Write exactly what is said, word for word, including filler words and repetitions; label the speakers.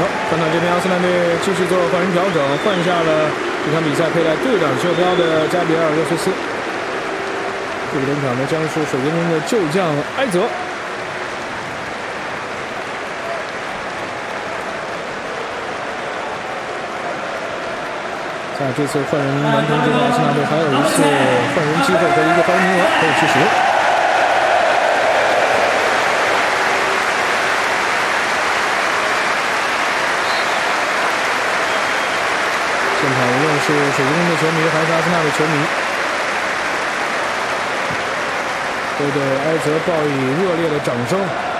Speaker 1: 好，看到这边阿森纳队继续做换人调整，换下了这场比赛佩戴队长袖标的加比尔·热苏斯。这个登场的将是水晶宫的旧将埃泽。在这次换人完成之后，阿森纳队还有一次换人机会和一个换人名额可以去使用。现场无论是水晶宫的球迷还是阿森纳的球迷，都对埃泽报以热烈的掌声。